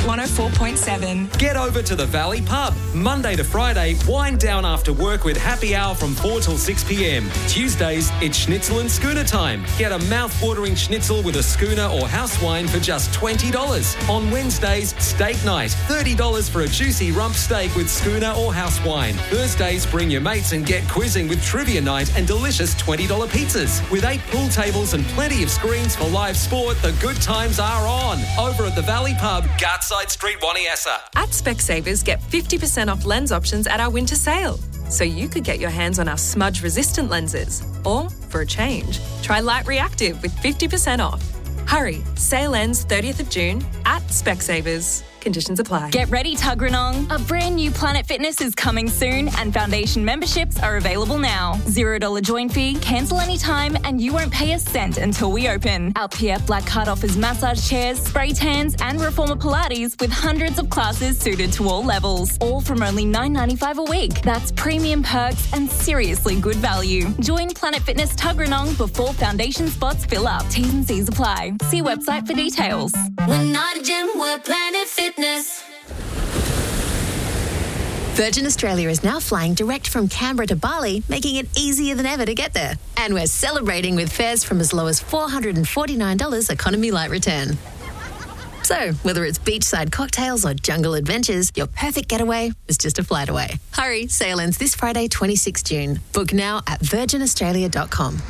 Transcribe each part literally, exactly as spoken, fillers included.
one oh four point seven. Get over to the Valley Pub. Monday to Friday, wind down after work with happy hour from four till six p.m. Tuesdays, it's schnitzel and schooner time. Get a mouth-watering schnitzel with a schooner or house wine for just twenty dollars. On Wednesdays, steak night. thirty dollars for a juicy rump steak with schooner or house wine. Thursdays, bring your mates and get quizzing with trivia night and delicious twenty dollars pizzas. With eight pool tables and plenty of screens for live sport, the good times are on. Over at the Valley Pub, Gartside Street, Waniassa. At Specsavers, get fifty percent off lens options at our winter sale. So you could get your hands on our smudge-resistant lenses. Or, for a change, try Light Reactive with fifty percent off. Hurry, sale ends thirtieth of June at Specsavers. Conditions apply. Get ready, Tuggeranong. A brand new Planet Fitness is coming soon and foundation memberships are available now. Zero dollar join fee, cancel anytime, and you won't pay a cent until we open. Our P F Black Card offers massage chairs, spray tans, and reformer Pilates with hundreds of classes suited to all levels. All from only nine dollars ninety-five a week. That's premium perks and seriously good value. Join Planet Fitness Tuggeranong before foundation spots fill up. T's and C's apply. See website for details. We're not a gym, we're Planet Fitness. Virgin Australia is now flying direct from Canberra to Bali, making it easier than ever to get there. And we're celebrating with fares from as low as four hundred forty-nine dollars economy light return. So, whether it's beachside cocktails or jungle adventures, your perfect getaway is just a flight away. Hurry, sale ends this Friday, twenty-sixth of June. Book now at virgin australia dot com.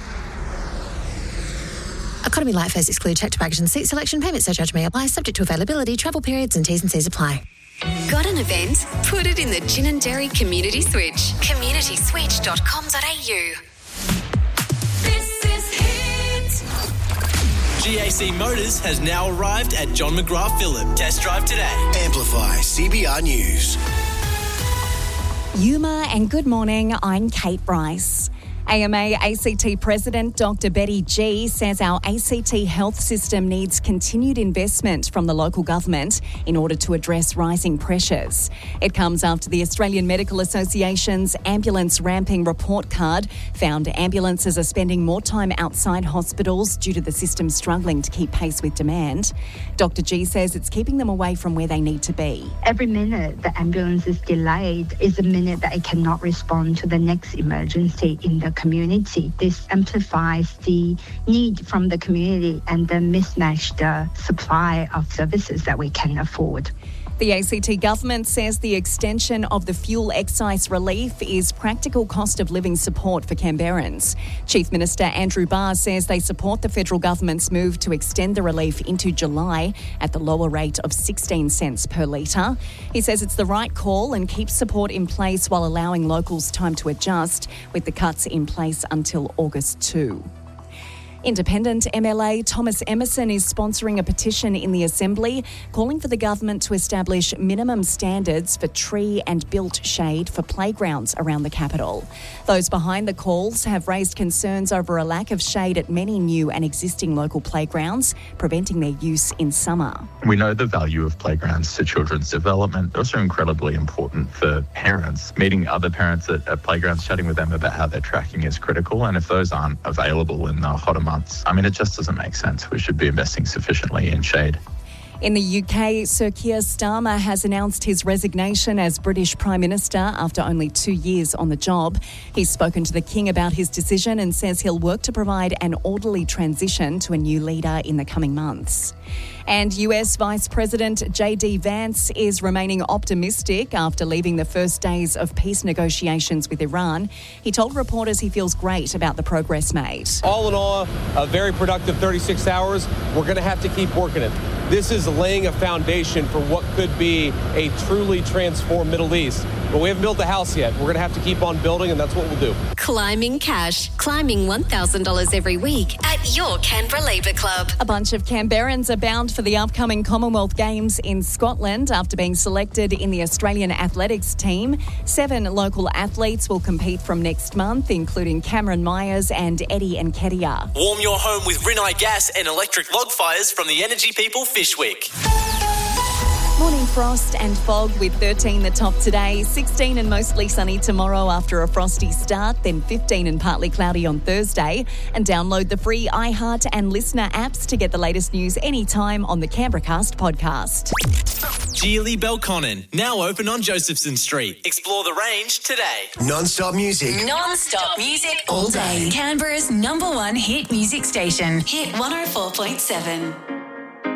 Economy light fares exclude check to baggage and seat selection. Payment surcharge may apply, subject to availability, travel periods and T's and C's apply. Got an event? Put it in the Gin and Dairy Community Switch. community switch dot com dot a u. This is Hit. G A C Motors has now arrived at John McGrath Phillip. Test drive today. Amplify C B R News. Yuma and good morning, I'm Kate Bryce. A M A A C T President Doctor Betty Gee says our A C T health system needs continued investment from the local government in order to address rising pressures. It comes after the Australian Medical Association's ambulance ramping report card found ambulances are spending more time outside hospitals due to the system struggling to keep pace with demand. Doctor Gee says it's keeping them away from where they need to be. Every minute the ambulance is delayed is a minute that it cannot respond to the next emergency in the community. This amplifies the need from the community and the mismatched uh, supply of services that we can afford. The A C T government says the extension of the fuel excise relief is practical cost of living support for Canberrans. Chief Minister Andrew Barr says they support the federal government's move to extend the relief into July at the lower rate of sixteen cents per litre. He says it's the right call and keeps support in place while allowing locals time to adjust, with the cuts in place until August second. Independent M L A Thomas Emerson is sponsoring a petition in the Assembly calling for the government to establish minimum standards for tree and built shade for playgrounds around the capital. Those behind the calls have raised concerns over a lack of shade at many new and existing local playgrounds, preventing their use in summer. We know the value of playgrounds to children's development. They're also incredibly important for parents. Meeting other parents at, at playgrounds, chatting with them about how they're tracking is critical, and if those aren't available in the hotter months, I mean, it just doesn't make sense. We should be investing sufficiently in shade. In the U K, Sir Keir Starmer has announced his resignation as British Prime Minister after only two years on the job. He's spoken to the King about his decision and says he'll work to provide an orderly transition to a new leader in the coming months. And U S Vice President J D Vance is remaining optimistic after leaving the first days of peace negotiations with Iran. He told reporters he feels great about the progress made. All in all, a very productive thirty-six hours. We're going to have to keep working it. This is laying a foundation for what could be a truly transformed Middle East. But we haven't built the house yet. We're going to have to keep on building, and that's what we'll do. Climbing Cash. Climbing one thousand dollars every week at your Canberra Labour Club. A bunch of Canberrans are bound for the upcoming Commonwealth Games in Scotland after being selected in the Australian athletics team. Seven local athletes will compete from next month, including Cameron Myers and Eddie Nketiah. Warm your home with Rinnai Gas and electric log fires from the Energy People Fish Week. Morning frost and fog with thirteen the top today, sixteen and mostly sunny tomorrow after a frosty start, then fifteen and partly cloudy on Thursday. And download the free iHeart and Listener apps to get the latest news anytime on the Canberracast podcast. Geely Belconnen, now open on Josephson Street. Explore the range today. Non-stop music. Non-stop music all day. Canberra's number one hit music station. Hit one oh four point seven.